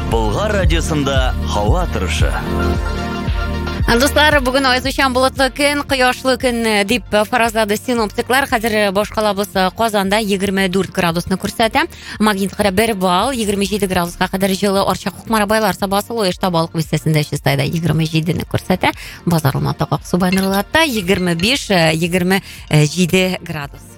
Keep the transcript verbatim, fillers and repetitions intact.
Болгар радиосында һава торышы. Достар, бүгін айзучан болытлы күн, құяшлы күн дип фаразлады синоптиклар. Хәзер башкалабыз Казанда егерме дүрт градусны күрсәтә. Магниткара бер балл, егерме җиде градуска кадәр җылы. Арча Кукмара байлар сабасы Лоешта балык бистәсендә чистайда егерме җидене күрсәтә. Базар Алматы Аксубай Нурлатта егерме биш егерме җиде градус.